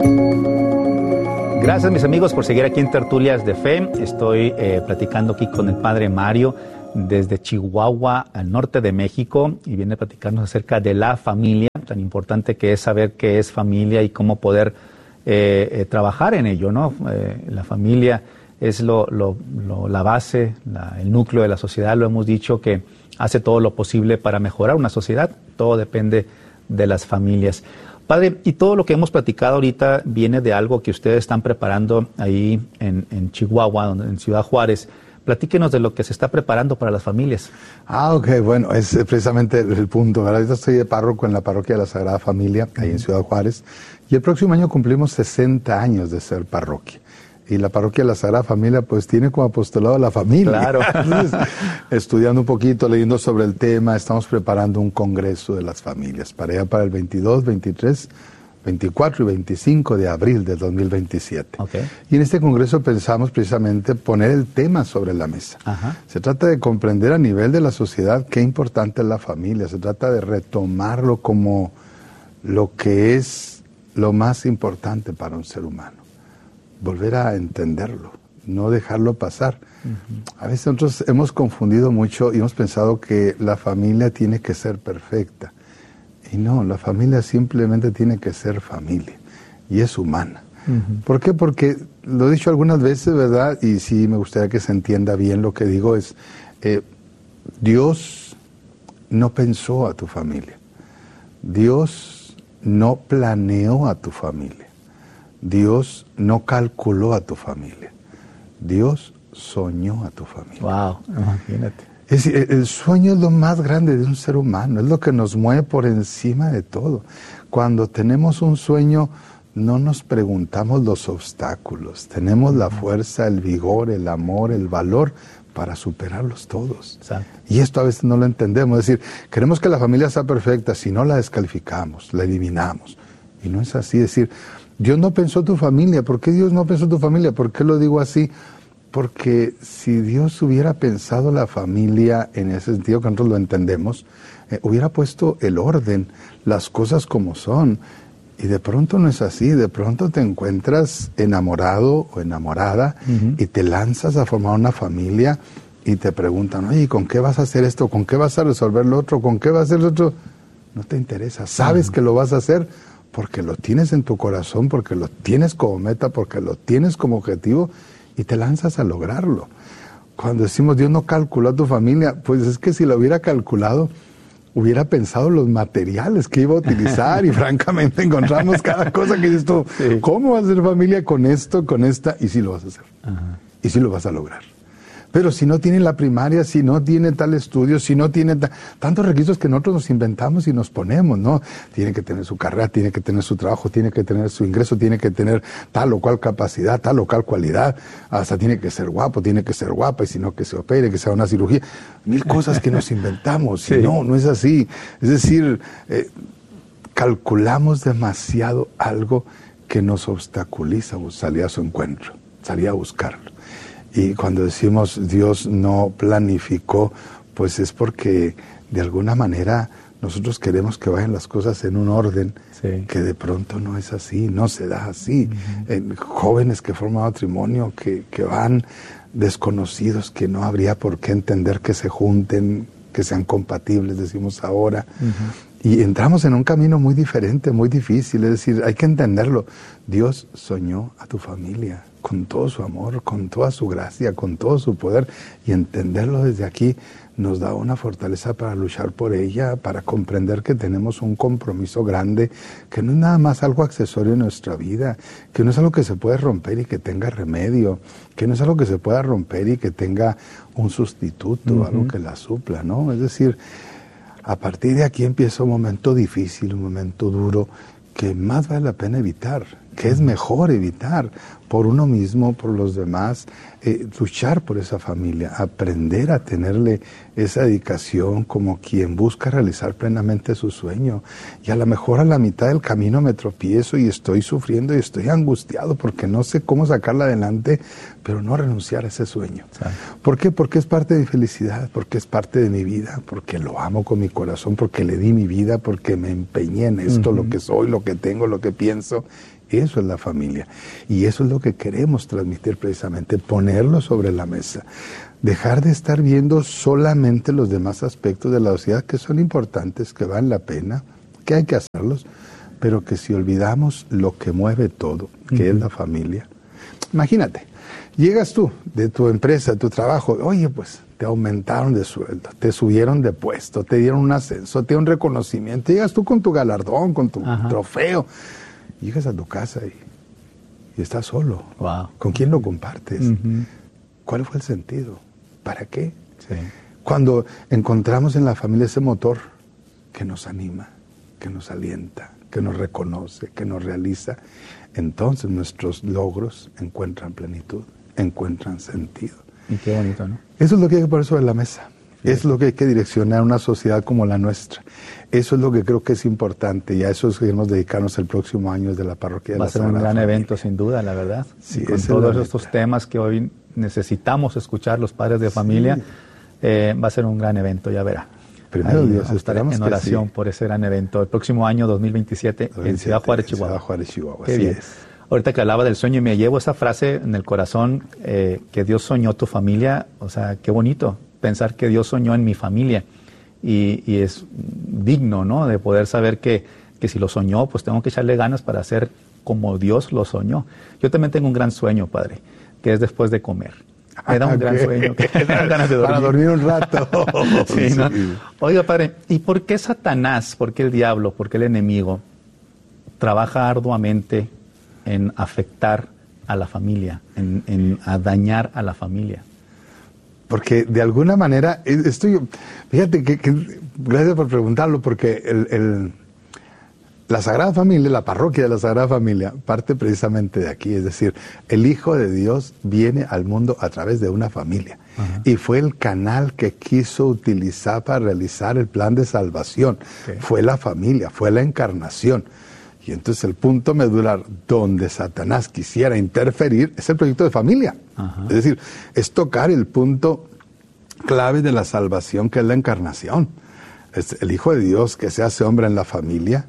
Gracias, mis amigos, por seguir aquí en Tertulias de Fe. Estoy platicando aquí con el Padre Mario desde Chihuahua, al norte de México, y viene a platicarnos acerca de la familia, tan importante que es saber qué es familia y cómo poder trabajar en ello, ¿no? La familia es la base, el núcleo de la sociedad. Lo hemos dicho, que hace todo lo posible para mejorar una sociedad. Todo depende de las familias. Padre, y todo lo que hemos platicado ahorita viene de algo que ustedes están preparando ahí en Chihuahua, en Ciudad Juárez. Platíquenos de lo que se está preparando para las familias. Ok, bueno, es precisamente el punto, ¿verdad? Yo estoy de párroco en la parroquia de la Sagrada Familia, ahí en Ciudad Juárez, y el próximo año cumplimos 60 años de ser parroquia. Y la parroquia de la Sagrada Familia, pues, tiene como apostolado a la familia. Claro. Entonces, estudiando un poquito, leyendo sobre el tema, estamos preparando un congreso de las familias para allá para el 22, 23, 24 y 25 de abril del 2027. Okay. Y en este congreso pensamos precisamente poner el tema sobre la mesa. Ajá. Se trata de comprender a nivel de la sociedad qué importante es la familia. Se trata de retomarlo como lo que es lo más importante para un ser humano. Volver a entenderlo, no dejarlo pasar. A veces nosotros hemos confundido mucho y hemos pensado que la familia tiene que ser perfecta. Y no, la familia simplemente tiene que ser familia y es humana. ¿Por qué? Porque lo he dicho algunas veces, ¿verdad? Y sí me gustaría que se entienda bien lo que digo es, Dios no pensó a tu familia. Dios no planeó a tu familia. Dios no calculó a tu familia. Dios soñó a tu familia. Wow, imagínate. Es decir, el sueño es lo más grande de un ser humano, es lo que nos mueve por encima de todo. Cuando tenemos un sueño, no nos preguntamos los obstáculos, tenemos la fuerza, el vigor, el amor, el valor para superarlos todos. Exacto. Y esto a veces no lo entendemos, es decir, queremos que la familia sea perfecta, si no la descalificamos, la eliminamos. Y no es así, es decir, Dios no pensó tu familia. ¿Por qué Dios no pensó tu familia? ¿Por qué lo digo así? Porque si Dios hubiera pensado la familia en ese sentido que nosotros lo entendemos, hubiera puesto el orden, las cosas como son. Y de pronto no es así, de pronto te encuentras enamorado o enamorada y te lanzas a formar una familia y te preguntan, oye, ¿con qué vas a hacer esto? ¿Con qué vas a resolver lo otro? ¿Con qué vas a hacer lo otro? No te interesa, sabes que lo vas a hacer porque lo tienes en tu corazón, porque lo tienes como meta, porque lo tienes como objetivo y te lanzas a lograrlo. Cuando decimos Dios no calculó a tu familia, pues es que si lo hubiera calculado, hubiera pensado los materiales que iba a utilizar y francamente encontramos cada cosa que dices tú, sí. ¿Cómo vas a hacer familia con esto, con esta? Y sí lo vas a hacer. Ajá. Y sí lo vas a lograr. Pero si no tiene la primaria, si no tiene tal estudio, si no tiene tantos requisitos que nosotros nos inventamos y nos ponemos, ¿no? Tiene que tener su carrera, tiene que tener su trabajo, tiene que tener su ingreso, tiene que tener tal o cual capacidad, tal o cual cualidad, hasta tiene que ser guapo, tiene que ser guapa, y si no que se opere, que sea una cirugía. 1000 cosas que nos inventamos, sí. Y no es así. Es decir, calculamos demasiado algo que nos obstaculiza salir a su encuentro, salir a buscarlo. Y cuando decimos Dios no planificó, pues es porque de alguna manera nosotros queremos que vayan las cosas en un orden que de pronto no es así, no se da así. Jóvenes que forman matrimonio, que van desconocidos, que no habría por qué entender que se junten, que sean compatibles, decimos ahora. Y entramos en un camino muy diferente, muy difícil, es decir, hay que entenderlo. Dios soñó a tu familia con todo su amor, con toda su gracia, con todo su poder, y entenderlo desde aquí nos da una fortaleza para luchar por ella, para comprender que tenemos un compromiso grande, que no es nada más algo accesorio en nuestra vida, que no es algo que se puede romper y que tenga remedio, que no es algo que se pueda romper y que tenga un sustituto, algo que la supla, ¿no? Es decir, a partir de aquí empieza un momento difícil, un momento duro, que más vale la pena evitar, que es mejor evitar por uno mismo, por los demás, luchar por esa familia, aprender a tenerle esa dedicación como quien busca realizar plenamente su sueño. Y a lo mejor a la mitad del camino me tropiezo y estoy sufriendo y estoy angustiado porque no sé cómo sacarla adelante, pero no renunciar a ese sueño. ¿Sí? ¿Por qué? Porque es parte de mi felicidad, porque es parte de mi vida, porque lo amo con mi corazón, porque le di mi vida, porque me empeñé en esto, lo que soy, lo que tengo, lo que pienso. Eso es la familia. Y eso es lo que queremos transmitir precisamente, ponerlo sobre la mesa. Dejar de estar viendo solamente los demás aspectos de la sociedad que son importantes, que valen la pena, que hay que hacerlos, pero que si olvidamos lo que mueve todo, que es la familia. Imagínate, llegas tú de tu empresa, de tu trabajo, oye, pues te aumentaron de sueldo, te subieron de puesto, te dieron un ascenso, te dieron un reconocimiento, llegas tú con tu galardón, con tu trofeo, llegas a tu casa y estás solo. Wow. ¿Con quién lo compartes? ¿Cuál fue el sentido? ¿Para qué? Sí. Cuando encontramos en la familia ese motor que nos anima, que nos alienta, que nos reconoce, que nos realiza, entonces nuestros logros encuentran plenitud, encuentran sentido. Y qué bonito, ¿no? Eso es lo que hay que poner sobre la mesa. Sí. Eso es lo que hay que direccionar una sociedad como la nuestra. Eso es lo que creo que es importante y a eso queremos dedicarnos el próximo año desde la parroquia de la Sagrada Familia. Va a ser un gran evento, sin duda, la verdad. Sí, y con todos estos temas que hoy necesitamos escuchar los padres de familia, va a ser un gran evento, ya verá. Primero Dios, estaremos en oración por ese gran evento el próximo año 2027 en Ciudad Juárez, Chihuahua. Ciudad Juárez, Chihuahua. Qué bien. Ahorita que hablaba del sueño y me llevo esa frase en el corazón, que Dios soñó tu familia, o sea, qué bonito pensar que Dios soñó en mi familia y es digno, ¿no?, de poder saber que si lo soñó, pues tengo que echarle ganas para hacer como Dios lo soñó. Yo también tengo un gran sueño, Padre, que es después de comer. Me da un gran sueño, que me dan ganas de dormir. Para dormir un rato. Sí, ¿no? Oiga, Padre, ¿y por qué Satanás, por qué el diablo, por qué el enemigo trabaja arduamente en afectar a la familia, a dañar a la familia? Porque de alguna manera, fíjate que gracias por preguntarlo, porque la Sagrada Familia, la parroquia de la Sagrada Familia, parte precisamente de aquí, es decir, el Hijo de Dios viene al mundo a través de una familia. Y fue el canal que quiso utilizar para realizar el plan de salvación. Fue la familia, fue la encarnación. Y entonces el punto medular donde Satanás quisiera interferir es el proyecto de familia. Es decir, es tocar el punto clave de la salvación, que es la encarnación. Es el Hijo de Dios que se hace hombre en la familia,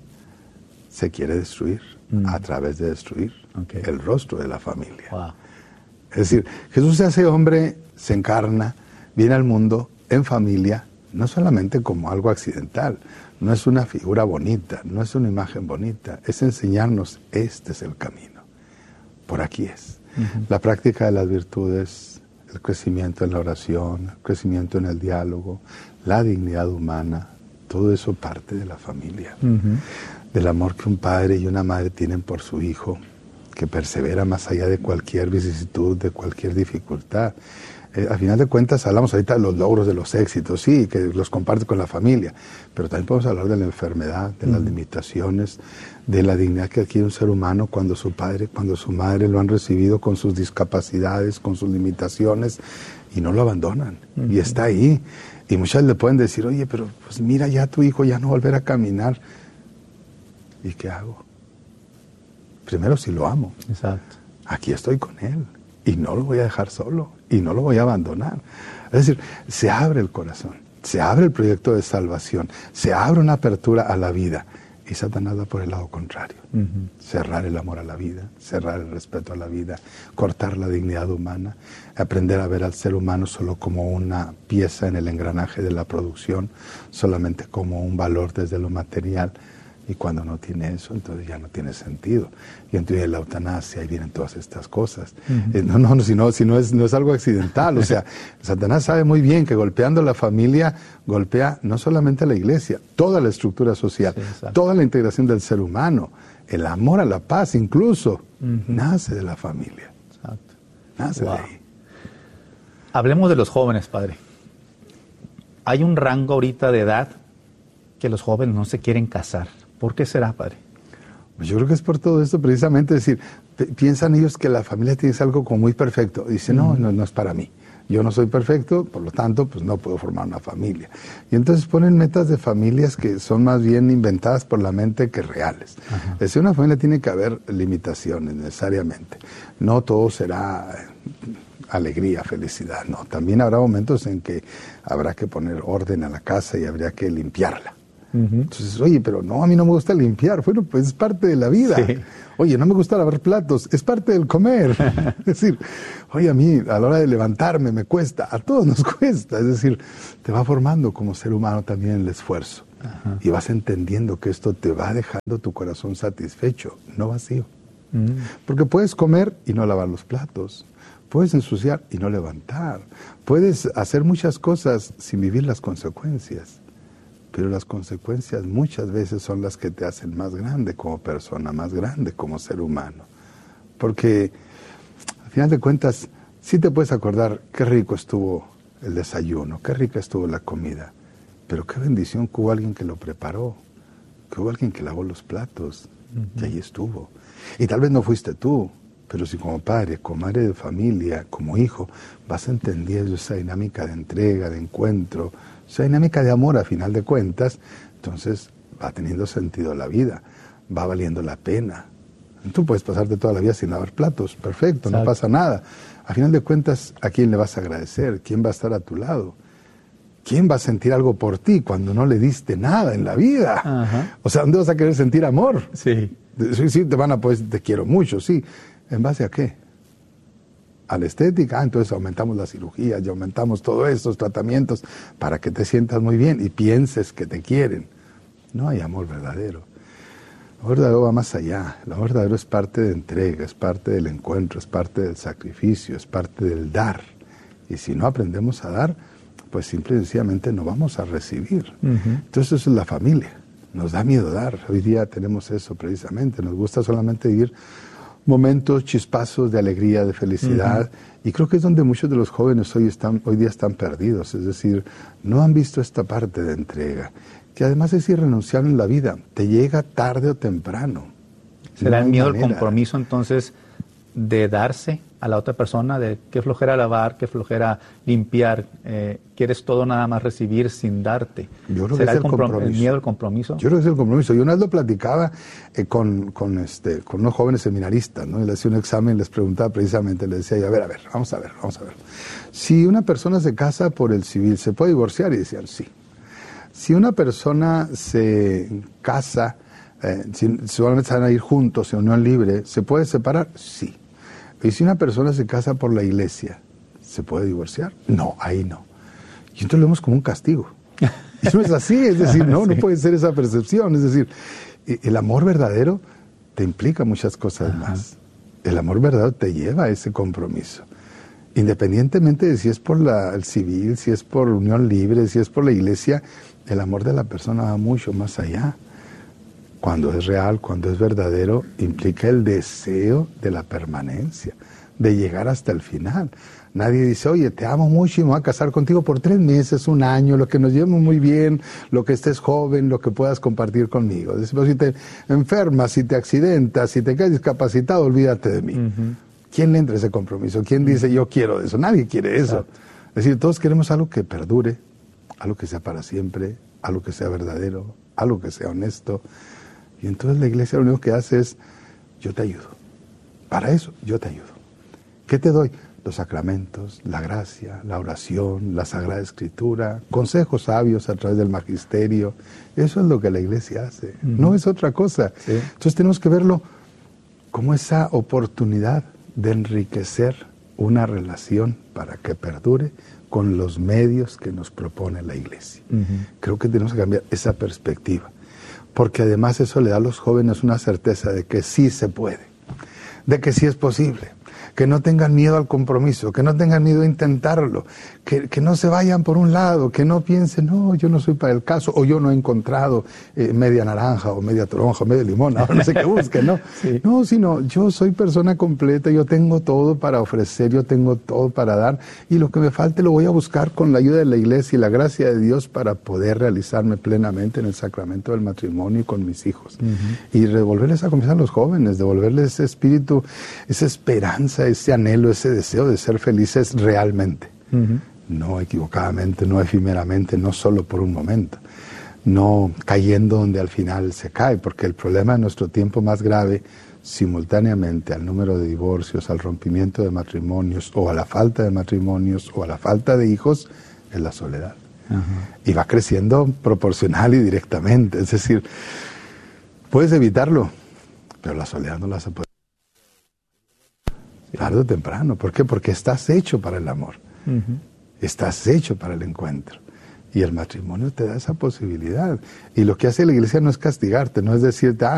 se quiere destruir a través de destruir el rostro de la familia. Wow. Es decir, Jesús se hace hombre, se encarna, viene al mundo en familia, no solamente como algo accidental, no es una figura bonita, no es una imagen bonita, es enseñarnos, este es el camino, por aquí es. La práctica de las virtudes, el crecimiento en la oración, el crecimiento en el diálogo, la dignidad humana, todo eso parte de la familia. Del amor que un padre y una madre tienen por su hijo, que persevera más allá de cualquier vicisitud, de cualquier dificultad. Al final de cuentas hablamos ahorita de los logros, de los éxitos, sí, que los comparte con la familia, pero también podemos hablar de la enfermedad, de las limitaciones, de la dignidad que adquiere un ser humano cuando su padre, cuando su madre lo han recibido con sus discapacidades, con sus limitaciones, y no lo abandonan, y está ahí. Y muchas le pueden decir, oye, pero pues mira, ya tu hijo ya no volverá a caminar. ¿Y qué hago? Primero, si lo amo. Exacto. Aquí estoy con él y no lo voy a dejar solo y no lo voy a abandonar. Es decir, se abre el corazón, se abre el proyecto de salvación, se abre una apertura a la vida y Satanás va por el lado contrario. Cerrar el amor a la vida, cerrar el respeto a la vida, cortar la dignidad humana, aprender a ver al ser humano solo como una pieza en el engranaje de la producción, solamente como un valor desde lo material. Y cuando no tiene eso, entonces ya no tiene sentido. Y entonces la eutanasia, ahí vienen todas estas cosas. No es algo accidental. O sea, Satanás sabe muy bien que golpeando la familia, golpea no solamente a la iglesia, toda la estructura social, toda la integración del ser humano. El amor a la paz incluso nace de la familia. Exacto. Nace de ahí. Hablemos de los jóvenes, Padre. Hay un rango ahorita de edad que los jóvenes no se quieren casar. ¿Por qué será, Padre? Pues yo creo que es por todo esto, precisamente, es decir, piensan ellos que la familia tiene que ser algo como muy perfecto. Dicen, no es para mí. Yo no soy perfecto, por lo tanto, pues no puedo formar una familia. Y entonces ponen metas de familias que son más bien inventadas por la mente que reales. Es decir, una familia tiene que haber limitaciones necesariamente. No todo será alegría, felicidad, no. También habrá momentos en que habrá que poner orden a la casa y habría que limpiarla. Entonces, oye, pero no, a mí no me gusta limpiar. Bueno, pues es parte de la vida. Sí. Oye, no me gusta lavar platos, es parte del comer. Es decir, oye, a mí a la hora de levantarme me cuesta, a todos nos cuesta. Es decir, te va formando como ser humano también el esfuerzo. Ajá. Y vas entendiendo que esto te va dejando tu corazón satisfecho, no vacío. Porque puedes comer y no lavar los platos, puedes ensuciar y no levantar, puedes hacer muchas cosas sin vivir las consecuencias, pero las consecuencias muchas veces son las que te hacen más grande como persona, más grande como ser humano. Porque al final de cuentas sí te puedes acordar qué rico estuvo el desayuno, qué rica estuvo la comida, pero qué bendición que hubo alguien que lo preparó, que hubo alguien que lavó los platos, y ahí estuvo. Y tal vez no fuiste tú, pero si como padre, como madre de familia, como hijo, vas entendiendo esa dinámica de entrega, de encuentro, esa dinámica de amor a final de cuentas, entonces va teniendo sentido la vida, va valiendo la pena. Tú puedes pasarte toda la vida sin lavar platos, perfecto, no pasa nada. A final de cuentas, ¿a quién le vas a agradecer? ¿Quién va a estar a tu lado? ¿Quién va a sentir algo por ti cuando no le diste nada en la vida? Ajá. O sea, ¿dónde vas a querer sentir amor? Sí. Sí, te van a poder, te quiero mucho, sí. ¿En base a qué? ¿A la estética? Entonces aumentamos las cirugías y aumentamos todos estos tratamientos para que te sientas muy bien y pienses que te quieren. No hay amor verdadero. El amor verdadero va más allá. El amor verdadero es parte de entrega, es parte del encuentro, es parte del sacrificio, es parte del dar. Y si no aprendemos a dar, pues simple y sencillamente no vamos a recibir. Entonces eso es la familia. Nos da miedo dar. Hoy día tenemos eso precisamente. Nos gusta solamente vivir momentos, chispazos de alegría, de felicidad. Y creo que es donde muchos de los jóvenes hoy día están perdidos. Es decir, no han visto esta parte de entrega, que además es irrenunciable en la vida. Te llega tarde o temprano. ¿Será el miedo al compromiso entonces de darse a la otra persona, de qué flojera lavar, qué flojera limpiar, quieres todo nada más recibir sin darte? Yo creo que es el miedo al compromiso. Yo creo que es el compromiso. Yo una vez lo platicaba con unos jóvenes seminaristas, ¿no? Y les hacía un examen y les preguntaba precisamente, les decía, a ver, vamos a ver. Si una persona se casa por el civil, ¿se puede divorciar? Y decían, sí. Si una persona se casa, solamente se van a ir juntos en unión libre, ¿se puede separar? Sí. Y si una persona se casa por la iglesia, ¿se puede divorciar? No, ahí no. Y entonces lo vemos como un castigo. Y no es así, es decir, no puede ser esa percepción. Es decir, el amor verdadero te implica muchas cosas más. El amor verdadero te lleva a ese compromiso. Independientemente de si es por el civil, si es por unión libre, si es por la iglesia, el amor de la persona va mucho más allá. Cuando es real, cuando es verdadero, implica el deseo de la permanencia, de llegar hasta el final. Nadie dice, oye, te amo mucho y me voy a casar contigo por 3 meses, 1 año, lo que nos llevemos muy bien, lo que estés joven, lo que puedas compartir conmigo. Pero si te enfermas, si te accidentas, si te quedas discapacitado, olvídate de mí. ¿Quién le entra ese compromiso? ¿Quién dice, yo quiero eso? Nadie quiere eso. Exacto. Es decir, todos queremos algo que perdure, algo que sea para siempre, algo que sea verdadero, algo que sea honesto. Y entonces la iglesia lo único que hace es, yo te ayudo. Para eso, yo te ayudo. ¿Qué te doy? Los sacramentos, la gracia, la oración, la Sagrada Escritura, consejos sabios a través del magisterio. Eso es lo que la iglesia hace, no es otra cosa. Sí. Entonces tenemos que verlo como esa oportunidad de enriquecer una relación para que perdure con los medios que nos propone la iglesia. Creo que tenemos que cambiar esa perspectiva. Porque además eso le da a los jóvenes una certeza de que sí se puede, de que sí es posible, que no tengan miedo al compromiso, que no tengan miedo a intentarlo, que no se vayan por un lado, que no piensen, no, yo no soy para el caso, o yo no he encontrado media naranja, o media toronja, o media limón, ahora no sé qué busquen, ¿no? Sí. No, sino yo soy persona completa, yo tengo todo para ofrecer, yo tengo todo para dar, y lo que me falte lo voy a buscar con la ayuda de la iglesia y la gracia de Dios para poder realizarme plenamente en el sacramento del matrimonio y con mis hijos. Y devolverles a confianza a los jóvenes, devolverles ese espíritu, esa esperanza, ese anhelo, ese deseo de ser felices realmente. No equivocadamente, no efímeramente, no solo por un momento, no cayendo donde al final se cae, porque el problema de nuestro tiempo más grave, simultáneamente al número de divorcios, al rompimiento de matrimonios, o a la falta de matrimonios, o a la falta de hijos, es la soledad. Y va creciendo proporcional y directamente, es decir, puedes evitarlo, pero la soledad no la vas a poder. Tarde o temprano. ¿Por qué? Porque estás hecho para el amor. Estás hecho para el encuentro. Y el matrimonio te da esa posibilidad. Y lo que hace la iglesia no es castigarte, no es decirte,